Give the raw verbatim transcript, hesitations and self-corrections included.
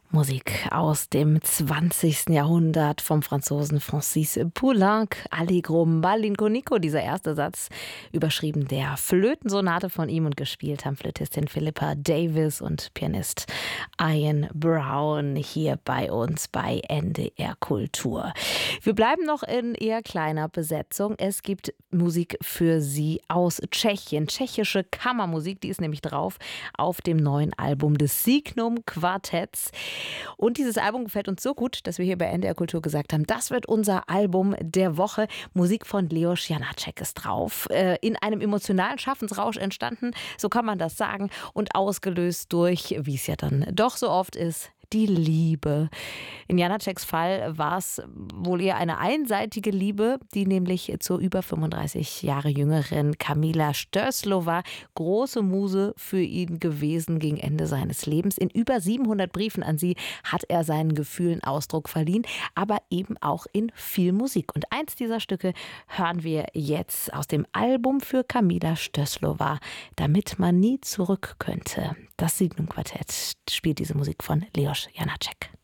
Musik aus dem zwanzigsten Jahrhundert vom Franzosen Francis Poulenc, Allegro malinconico, dieser erste Satz, überschrieben der Flötensonate von ihm und gespielt haben Flötistin Philippa Davis und Pianist Ian Brown hier bei uns bei N D R Kultur. Wir bleiben noch in eher kleiner Besetzung. Es gibt Musik für Sie aus Tschechien, tschechische Kammermusik, die ist nämlich drauf auf dem neuen Album des Signum Quartetts. Und dieses Album gefällt uns so gut, dass wir hier bei N D R Kultur gesagt haben, das wird unser Album der Woche. Musik von Leos Janáček ist drauf. Äh, in einem emotionalen Schaffensrausch entstanden, so kann man das sagen, und ausgelöst durch, wie es ja dann doch so oft ist, die Liebe. In Janáčeks Fall war es wohl eher eine einseitige Liebe, die nämlich zur über fünfunddreißig Jahre jüngeren Kamila Stößlo war. Große Muse für ihn gewesen gegen Ende seines Lebens. In über siebenhundert Briefen an sie hat er seinen Gefühlen Ausdruck verliehen, aber eben auch in viel Musik. Und eins dieser Stücke hören wir jetzt aus dem Album für Kamila Stößlo, damit man nie zurück könnte. Das Signum Quartett spielt diese Musik von Leos Janáček.